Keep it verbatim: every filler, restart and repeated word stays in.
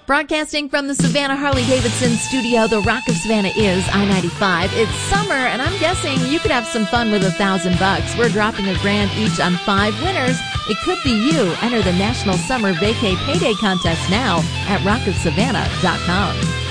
Broadcasting from the Savannah Harley-Davidson studio, the Rock of Savannah is I ninety-five. It's summer, and I'm guessing you could have some fun with a thousand bucks. We're dropping a grand each on five winners. It could be you. Enter the National Summer Vacay Payday Contest now at rock of savannah dot com.